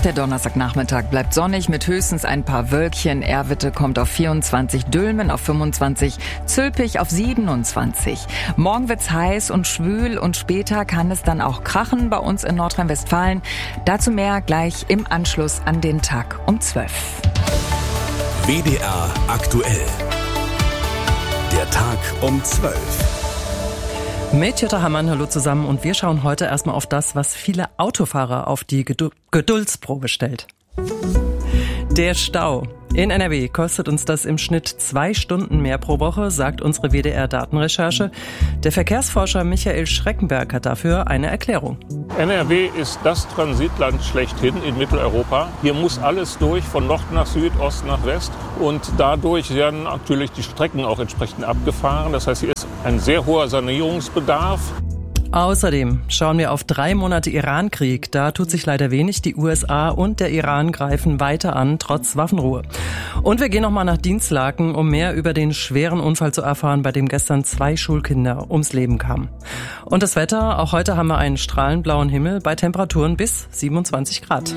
Der Donnerstagnachmittag bleibt sonnig mit höchstens ein paar Wölkchen. Erwitte kommt auf 24, Dülmen auf 25, Zülpich auf 27. Morgen wird's heiß und schwül und später kann es dann auch krachen bei uns in Nordrhein-Westfalen. Dazu mehr gleich im Anschluss an den Tag um 12. WDR aktuell. Der Tag um 12. Mit Jutta Hammann, hallo zusammen, und wir schauen heute erstmal auf das, was viele Autofahrer auf die Geduldsprobe stellt. Der Stau. In NRW kostet uns das im Schnitt 2 Stunden mehr pro Woche, sagt unsere WDR-Datenrecherche. Der Verkehrsforscher Michael Schreckenberg hat dafür eine Erklärung. NRW ist das Transitland schlechthin in Mitteleuropa. Hier muss alles durch, von Nord nach Süd, Ost nach West. Und dadurch werden natürlich die Strecken auch entsprechend abgefahren. Das heißt, hier ist ein sehr hoher Sanierungsbedarf. Außerdem schauen wir auf 3 Monate Irankrieg. Da tut sich leider wenig. Die USA und der Iran greifen weiter an, trotz Waffenruhe. Und wir gehen nochmal nach Dinslaken, um mehr über den schweren Unfall zu erfahren, bei dem gestern 2 Schulkinder ums Leben kamen. Und das Wetter, auch heute haben wir einen strahlenblauen Himmel bei Temperaturen bis 27 Grad.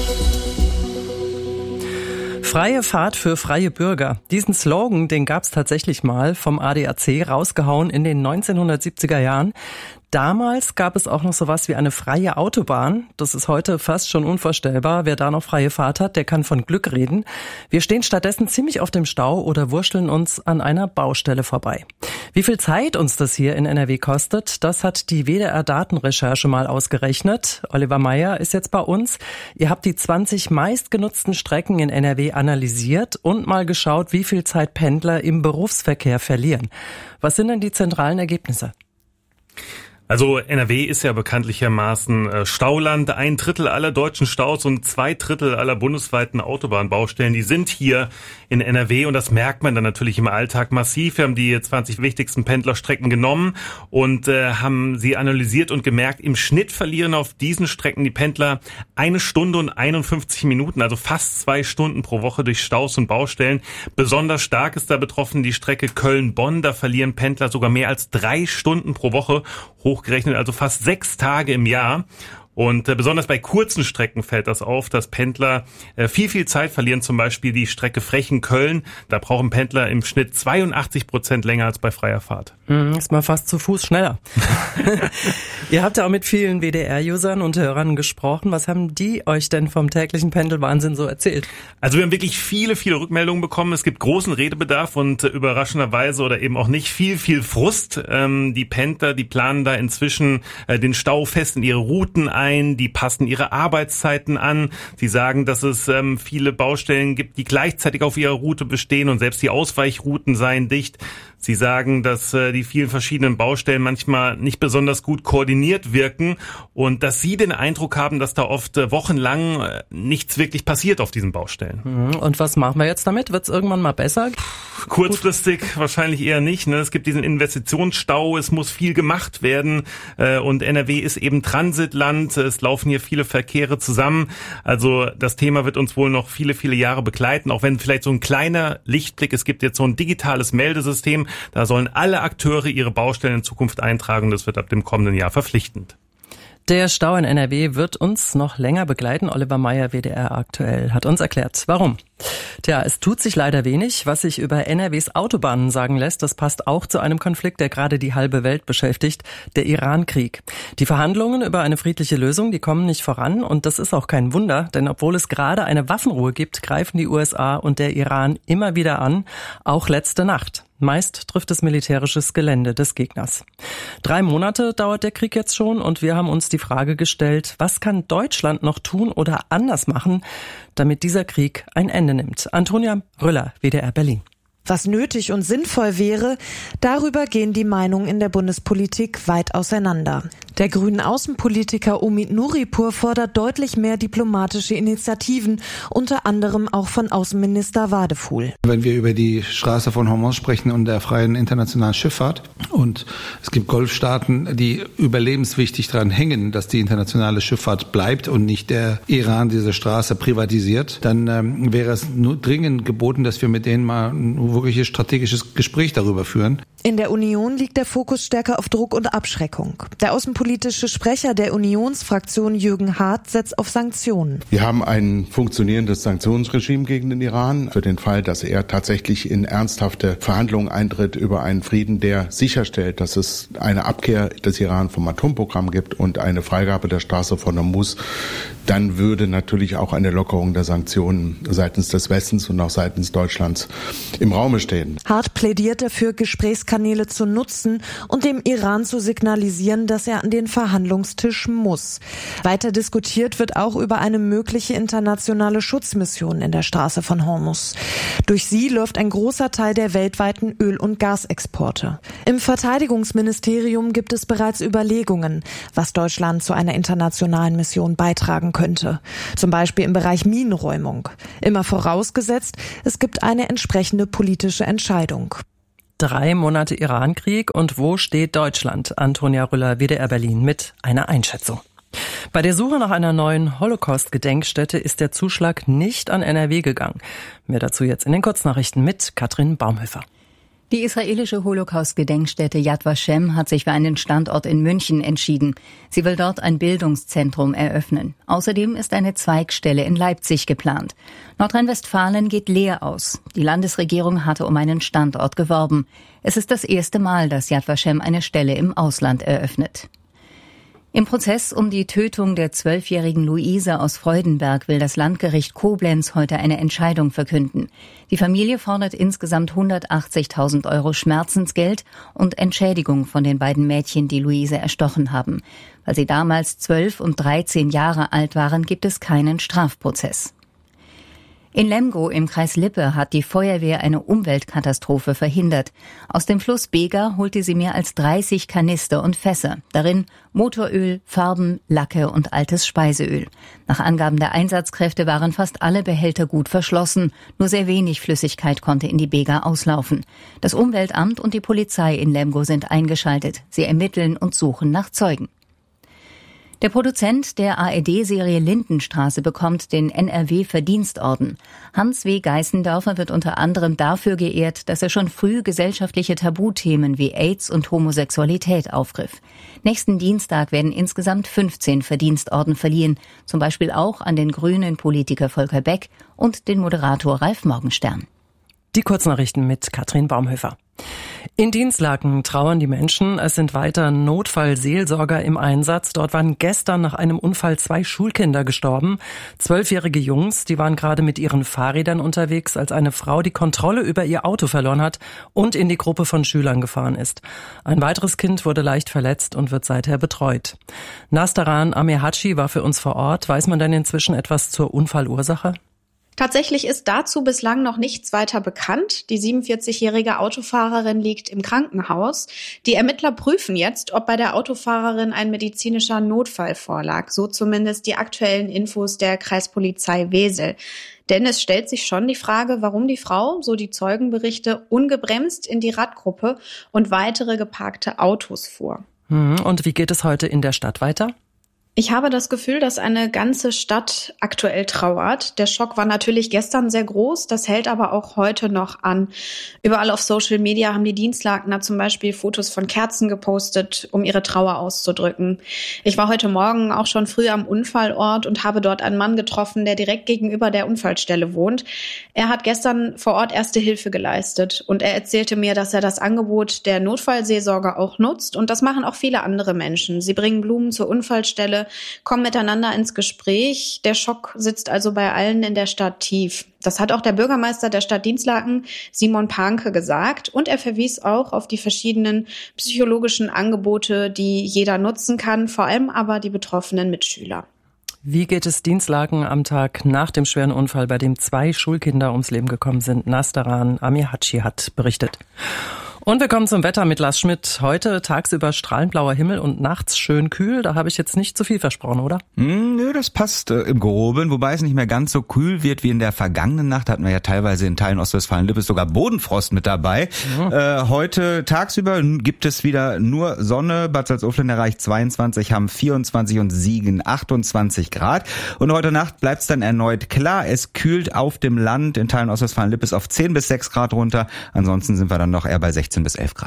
Freie Fahrt für freie Bürger. Diesen Slogan, den gab's tatsächlich mal vom ADAC, rausgehauen in den 1970er Jahren. Damals gab es auch noch sowas wie eine freie Autobahn. Das ist heute fast schon unvorstellbar. Wer da noch freie Fahrt hat, der kann von Glück reden. Wir stehen stattdessen ziemlich auf dem Stau oder wurschteln uns an einer Baustelle vorbei. Wie viel Zeit uns das hier in NRW kostet, das hat die WDR-Datenrecherche mal ausgerechnet. Oliver Meyer ist jetzt bei uns. Ihr habt die 20 meistgenutzten Strecken in NRW analysiert und mal geschaut, wie viel Zeit Pendler im Berufsverkehr verlieren. Was sind denn die zentralen Ergebnisse? Also NRW ist ja bekanntlichermaßen Stauland. 1/3 aller deutschen Staus und 2/3 aller bundesweiten Autobahnbaustellen, die sind hier in NRW, und das merkt man dann natürlich im Alltag massiv. Wir haben die 20 wichtigsten Pendlerstrecken genommen und haben sie analysiert und gemerkt, im Schnitt verlieren auf diesen Strecken die Pendler 1 Stunde und 51 Minuten, also fast 2 Stunden pro Woche durch Staus und Baustellen. Besonders stark ist da betroffen die Strecke Köln-Bonn. Da verlieren Pendler sogar mehr als 3 Stunden pro Woche, hochgerechnet also fast 6 Tage im Jahr. Und besonders bei kurzen Strecken fällt das auf, dass Pendler viel Zeit verlieren. Zum Beispiel die Strecke Frechen-Köln. Da brauchen Pendler im Schnitt 82% länger als bei freier Fahrt. Ist mal fast zu Fuß schneller. Ihr habt ja auch mit vielen WDR-Usern und Hörern gesprochen. Was haben die euch denn vom täglichen Pendelwahnsinn so erzählt? Also wir haben wirklich viele Rückmeldungen bekommen. Es gibt großen Redebedarf und überraschenderweise oder eben auch nicht viel Frust. Die Pendler, die planen da inzwischen den Stau fest in ihre Routen ein, die passen ihre Arbeitszeiten an. Sie sagen, dass es viele Baustellen gibt, die gleichzeitig auf ihrer Route bestehen, und selbst die Ausweichrouten seien dicht. Sie sagen, dass die vielen verschiedenen Baustellen manchmal nicht besonders gut koordiniert wirken und dass sie den Eindruck haben, dass da oft wochenlang nichts wirklich passiert auf diesen Baustellen. Und was machen wir jetzt damit? Wird es irgendwann mal besser? Kurzfristig wahrscheinlich eher nicht. Es gibt diesen Investitionsstau, es muss viel gemacht werden, und NRW ist eben Transitland. Es laufen hier viele Verkehre zusammen. Also das Thema wird uns wohl noch viele Jahre begleiten, auch wenn vielleicht so ein kleiner Lichtblick, es gibt jetzt so ein digitales Meldesystem, da sollen alle Akteure ihre Baustellen in Zukunft eintragen, das wird ab dem kommenden Jahr verpflichtend. Der Stau in NRW wird uns noch länger begleiten. Oliver Meyer, WDR aktuell, hat uns erklärt, warum. Tja, es tut sich leider wenig, was sich über NRWs Autobahnen sagen lässt. Das passt auch zu einem Konflikt, der gerade die halbe Welt beschäftigt, der Irankrieg. Die Verhandlungen über eine friedliche Lösung, die kommen nicht voran, und das ist auch kein Wunder, denn obwohl es gerade eine Waffenruhe gibt, greifen die USA und der Iran immer wieder an, auch letzte Nacht. Meist trifft es militärisches Gelände des Gegners. 3 Monate dauert der Krieg jetzt schon, und wir haben uns die Frage gestellt, was kann Deutschland noch tun oder anders machen, damit dieser Krieg ein Ende nimmt? Antonia Rüller, WDR Berlin. Was nötig und sinnvoll wäre, darüber gehen die Meinungen in der Bundespolitik weit auseinander. Der grünen Außenpolitiker Omid Nuripur fordert deutlich mehr diplomatische Initiativen, unter anderem auch von Außenminister Wadefuhl. Wenn wir über die Straße von Hormuz sprechen und der freien internationalen Schifffahrt, und es gibt Golfstaaten, die überlebenswichtig daran hängen, dass die internationale Schifffahrt bleibt und nicht der Iran diese Straße privatisiert, dann wäre es nur dringend geboten, dass wir mit denen mal ein wirkliches strategisches Gespräch darüber führen. In der Union liegt der Fokus stärker auf Druck und Abschreckung. Der Außenpolitiker außenpolitische Sprecher der Unionsfraktion Jürgen Hart setzt auf Sanktionen. Wir haben ein funktionierendes Sanktionsregime gegen den Iran für den Fall, dass er tatsächlich in ernsthafte Verhandlungen eintritt über einen Frieden, der sicherstellt, dass es eine Abkehr des Iran vom Atomprogramm gibt und eine Freigabe der Straße von Hormuz. Dann würde natürlich auch eine Lockerung der Sanktionen seitens des Westens und auch seitens Deutschlands im Raume stehen. Hart plädiert dafür, Gesprächskanäle zu nutzen und dem Iran zu signalisieren, dass er an den Verhandlungstisch muss. Weiter diskutiert wird auch über eine mögliche internationale Schutzmission in der Straße von Hormuz. Durch sie läuft ein großer Teil der weltweiten Öl- und Gasexporte. Im Verteidigungsministerium gibt es bereits Überlegungen, was Deutschland zu einer internationalen Mission beitragen könnte. Zum Beispiel im Bereich Minenräumung. Immer vorausgesetzt, es gibt eine entsprechende politische Entscheidung. 3 Monate Irankrieg und wo steht Deutschland? Antonia Rüller, WDR Berlin mit einer Einschätzung. Bei der Suche nach einer neuen Holocaust-Gedenkstätte ist der Zuschlag nicht an NRW gegangen. Mehr dazu jetzt in den Kurznachrichten mit Katrin Baumhöfer. Die israelische Holocaust-Gedenkstätte Yad Vashem hat sich für einen Standort in München entschieden. Sie will dort ein Bildungszentrum eröffnen. Außerdem ist eine Zweigstelle in Leipzig geplant. Nordrhein-Westfalen geht leer aus. Die Landesregierung hatte um einen Standort geworben. Es ist das erste Mal, dass Yad Vashem eine Stelle im Ausland eröffnet. Im Prozess um die Tötung der 12-jährigen Luise aus Freudenberg will das Landgericht Koblenz heute eine Entscheidung verkünden. Die Familie fordert insgesamt 180.000 € Schmerzensgeld und Entschädigung von den beiden Mädchen, die Luise erstochen haben. Weil sie damals 12 und 13 Jahre alt waren, gibt es keinen Strafprozess. In Lemgo im Kreis Lippe hat die Feuerwehr eine Umweltkatastrophe verhindert. Aus dem Fluss Bega holte sie mehr als 30 Kanister und Fässer. Darin Motoröl, Farben, Lacke und altes Speiseöl. Nach Angaben der Einsatzkräfte waren fast alle Behälter gut verschlossen. Nur sehr wenig Flüssigkeit konnte in die Bega auslaufen. Das Umweltamt und die Polizei in Lemgo sind eingeschaltet. Sie ermitteln und suchen nach Zeugen. Der Produzent der ARD-Serie Lindenstraße bekommt den NRW-Verdienstorden. Hans W. Geißendörfer wird unter anderem dafür geehrt, dass er schon früh gesellschaftliche Tabuthemen wie AIDS und Homosexualität aufgriff. Nächsten Dienstag werden insgesamt 15 Verdienstorden verliehen, zum Beispiel auch an den grünen Politiker Volker Beck und den Moderator Ralf Morgenstern. Die Kurznachrichten mit Katrin Baumhöfer. In Dinslaken trauern die Menschen. Es sind weiter Notfallseelsorger im Einsatz. Dort waren gestern nach einem Unfall 2 Schulkinder gestorben. 12-jährige Jungs, die waren gerade mit ihren Fahrrädern unterwegs, als eine Frau die Kontrolle über ihr Auto verloren hat und in die Gruppe von Schülern gefahren ist. Ein weiteres Kind wurde leicht verletzt und wird seither betreut. Nastaran Amehachi war für uns vor Ort. Weiß man denn inzwischen etwas zur Unfallursache? Tatsächlich ist dazu bislang noch nichts weiter bekannt. Die 47-jährige Autofahrerin liegt im Krankenhaus. Die Ermittler prüfen jetzt, ob bei der Autofahrerin ein medizinischer Notfall vorlag. So zumindest die aktuellen Infos der Kreispolizei Wesel. Denn es stellt sich schon die Frage, warum die Frau, so die Zeugenberichte, ungebremst in die Radgruppe und weitere geparkte Autos fuhr. Und wie geht es heute in der Stadt weiter? Ich habe das Gefühl, dass eine ganze Stadt aktuell trauert. Der Schock war natürlich gestern sehr groß, das hält aber auch heute noch an. Überall auf Social Media haben die Dienstlakener zum Beispiel Fotos von Kerzen gepostet, um ihre Trauer auszudrücken. Ich war heute Morgen auch schon früh am Unfallort und habe dort einen Mann getroffen, der direkt gegenüber der Unfallstelle wohnt. Er hat gestern vor Ort Erste Hilfe geleistet und er erzählte mir, dass er das Angebot der Notfallseelsorge auch nutzt und das machen auch viele andere Menschen. Sie bringen Blumen zur Unfallstelle, kommen miteinander ins Gespräch. Der Schock sitzt also bei allen in der Stadt tief. Das hat auch der Bürgermeister der Stadt Dinslaken, Simon Panke, gesagt. Und er verwies auch auf die verschiedenen psychologischen Angebote, die jeder nutzen kann, vor allem aber die betroffenen Mitschüler. Wie geht es Dinslaken am Tag nach dem schweren Unfall, bei dem 2 Schulkinder ums Leben gekommen sind? Nastaran Amehachi hat berichtet. Und wir kommen zum Wetter mit Lars Schmidt. Heute tagsüber strahlend blauer Himmel und nachts schön kühl. Da habe ich jetzt nicht zu viel versprochen, oder? Nö, das passt im Groben, wobei es nicht mehr ganz so kühl wird wie in der vergangenen Nacht. Hatten wir ja teilweise in Teilen Ostwestfalen-Lippe sogar Bodenfrost mit dabei. Ja. Heute tagsüber gibt es wieder nur Sonne. Bad Salzuflen erreicht 22, Hamm 24 und Siegen 28 Grad. Und heute Nacht bleibt es dann erneut klar. Es kühlt auf dem Land in Teilen Ostwestfalen-Lippe auf 10 bis 6 Grad runter. Ansonsten sind wir dann noch eher bei 16 bis 11 Grad.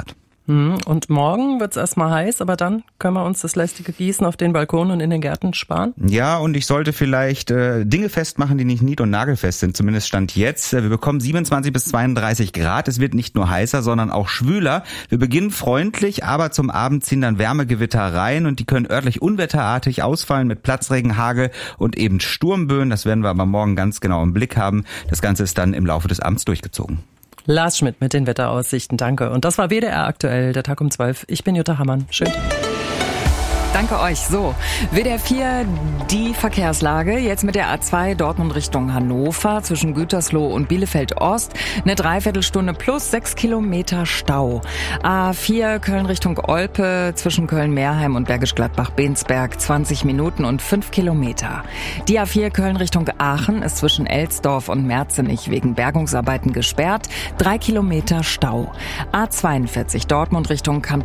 Und morgen wird's erstmal heiß, aber dann können wir uns das lästige Gießen auf den Balkonen und in den Gärten sparen? Ja, und ich sollte vielleicht Dinge festmachen, die nicht nied- und nagelfest sind, zumindest Stand jetzt. Wir bekommen 27 bis 32 Grad. Es wird nicht nur heißer, sondern auch schwüler. Wir beginnen freundlich, aber zum Abend ziehen dann Wärmegewitter rein und die können örtlich unwetterartig ausfallen mit Platzregen, Hagel und eben Sturmböen. Das werden wir aber morgen ganz genau im Blick haben. Das Ganze ist dann im Laufe des Abends durchgezogen. Lars Schmidt mit den Wetteraussichten, danke. Und das war WDR aktuell, der Tag um 12. Ich bin Jutta Hammann. Schön. Danke euch. So, WDR 4, die Verkehrslage. Jetzt mit der A2 Dortmund Richtung Hannover zwischen Gütersloh und Bielefeld Ost. Eine Dreiviertelstunde plus 6 Kilometer Stau. A4 Köln Richtung Olpe zwischen Köln-Meerheim und Bergisch Gladbach-Bensberg 20 Minuten und 5 Kilometer. Die A4 Köln Richtung Aachen ist zwischen Elsdorf und Merzenich wegen Bergungsarbeiten gesperrt. 3 Kilometer Stau. A42 Dortmund Richtung Campus